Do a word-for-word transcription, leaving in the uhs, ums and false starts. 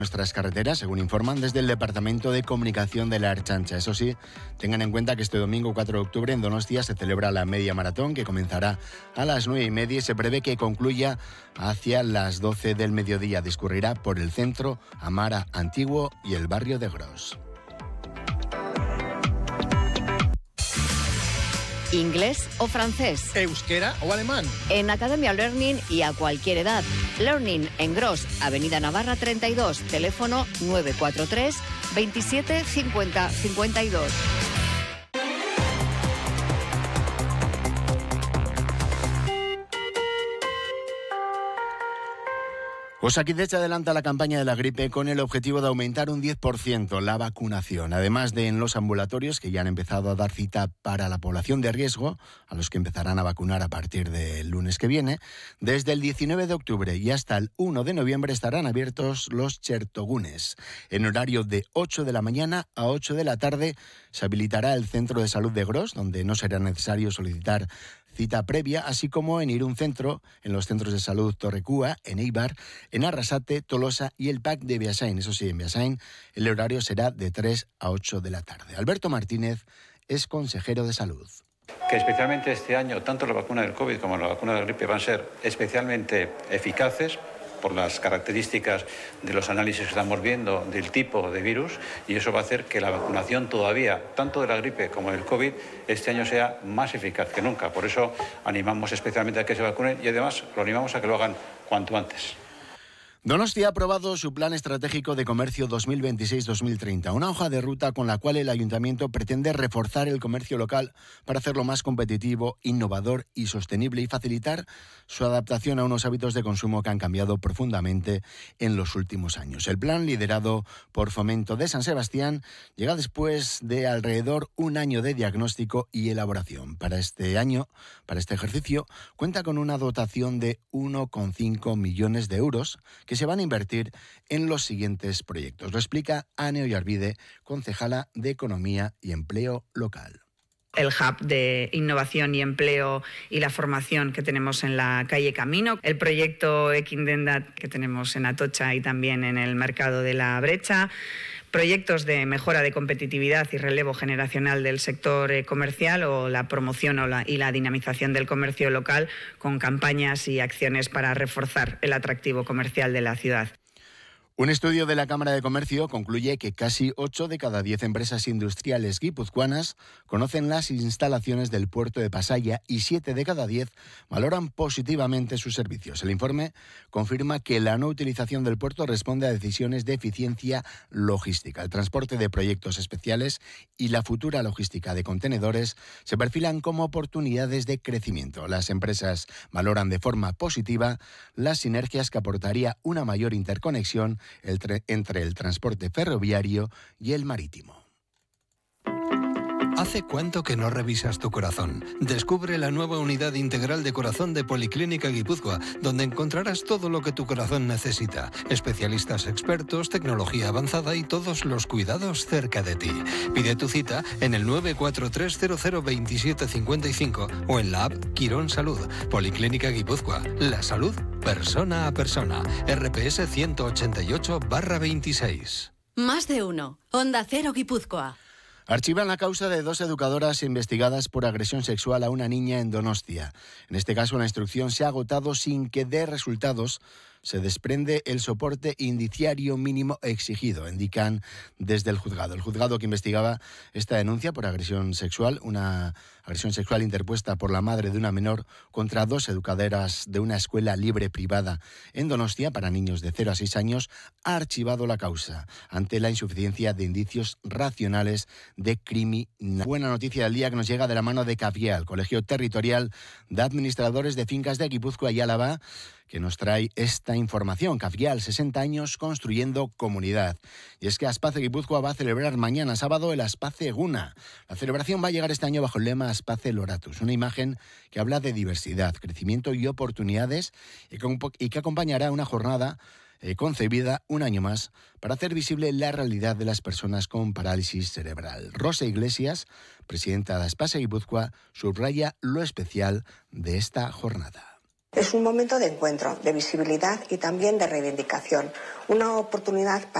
Nuestras carreteras, según informan desde el Departamento de Comunicación de la Ertzaintza. Eso sí, tengan en cuenta que este domingo cuatro de octubre en Donostia se celebra la media maratón, que comenzará a las nueve y media y se prevé que concluya hacia las doce del mediodía. Discurrirá por el centro, Amara Antiguo y el barrio de Gros. ¿Inglés o francés? ¿Euskera o alemán? En Academia Learning y a cualquier edad. Learning en Gros, Avenida Navarra treinta y dos, teléfono nueve cuatro tres, veintisiete, cincuenta, cincuenta y dos. Osakidetza adelanta la campaña de la gripe con el objetivo de aumentar un diez por ciento la vacunación, además de en los ambulatorios que ya han empezado a dar cita para la población de riesgo, a los que empezarán a vacunar a partir del lunes que viene. Desde el diecinueve de octubre y hasta el uno de noviembre estarán abiertos los chertogunes. En horario de ocho de la mañana a ocho de la tarde se habilitará el Centro de Salud de Gros, donde no será necesario solicitar cita previa, así como en Irún Centro, en los centros de salud Torrecúa, en Eibar, en Arrasate, Tolosa y el P A C de Beasain. Eso sí, en Beasain el horario será de tres a ocho de la tarde. Alberto Martínez es consejero de Salud. Que especialmente este año, tanto la vacuna del COVID como la vacuna de la gripe van a ser especialmente eficaces por las características de los análisis que estamos viendo del tipo de virus, y eso va a hacer que la vacunación todavía, tanto de la gripe como del COVID, este año sea más eficaz que nunca. Por eso animamos especialmente a que se vacunen y además lo animamos a que lo hagan cuanto antes. Donostia ha aprobado su Plan Estratégico de Comercio dos mil veintiséis dos mil treinta, una hoja de ruta con la cual el Ayuntamiento pretende reforzar el comercio local para hacerlo más competitivo, innovador y sostenible y facilitar su adaptación a unos hábitos de consumo que han cambiado profundamente en los últimos años. El plan, liderado por Fomento de San Sebastián, llega después de alrededor un año de diagnóstico y elaboración. Para este año, para este ejercicio, cuenta con una dotación de uno coma cinco millones de euros que se van a invertir en los siguientes proyectos. Lo explica Ane Ollarvide, concejala de Economía y Empleo Local. El hub de innovación y empleo y la formación que tenemos en la calle Camino, el proyecto Equindendat que tenemos en Atocha y también en el mercado de la Brecha, proyectos de mejora de competitividad y relevo generacional del sector comercial o la promoción o la, y la dinamización del comercio local con campañas y acciones para reforzar el atractivo comercial de la ciudad. Un estudio de la Cámara de Comercio concluye que casi ocho de cada diez empresas industriales guipuzcoanas conocen las instalaciones del puerto de Pasaia y siete de cada diez valoran positivamente sus servicios. El informe confirma que la no utilización del puerto responde a decisiones de eficiencia logística. El transporte de proyectos especiales y la futura logística de contenedores se perfilan como oportunidades de crecimiento. Las empresas valoran de forma positiva las sinergias que aportaría una mayor interconexión El tre- entre el transporte ferroviario y el marítimo. ¿Hace cuánto que no revisas tu corazón? Descubre la nueva unidad integral de corazón de Policlínica Guipúzcoa, donde encontrarás todo lo que tu corazón necesita. Especialistas expertos, tecnología avanzada y todos los cuidados cerca de ti. Pide tu cita en el nueve cuatro tres cero cero veintisiete cincuenta y cinco o en la app Quirón Salud. Policlínica Guipúzcoa. La salud persona a persona. R P S ciento ochenta y ocho barra veintiséis. Más de uno. Onda Cero Guipúzcoa. Archivan la causa de dos educadoras investigadas por agresión sexual a una niña en Donostia. En este caso, la instrucción se ha agotado sin que dé resultados. Se desprende el soporte indiciario mínimo exigido, indican desde el juzgado. El juzgado que investigaba esta denuncia por agresión sexual, una agresión sexual interpuesta por la madre de una menor contra dos educadoras de una escuela libre privada en Donostia para niños de cero a seis años, ha archivado la causa ante la insuficiencia de indicios racionales de criminalidad. Buena noticia del día que nos llega de la mano de CAFIAL, Colegio Territorial de Administradores de Fincas de Guipúzcoa y Álava, que nos trae esta información. CAFIAL, sesenta años construyendo comunidad. Y es que Aspace Guipúzcoa va a celebrar mañana sábado el Aspace Eguna. La celebración va a llegar este año bajo el lema Aspace Loratus, una imagen que habla de diversidad, crecimiento y oportunidades y que acompañará una jornada eh, concebida un año más para hacer visible la realidad de las personas con parálisis cerebral. Rosa Iglesias, presidenta de Aspace Guipúzcoa, subraya lo especial de esta jornada. Es un momento de encuentro, de visibilidad y también de reivindicación. Una oportunidad para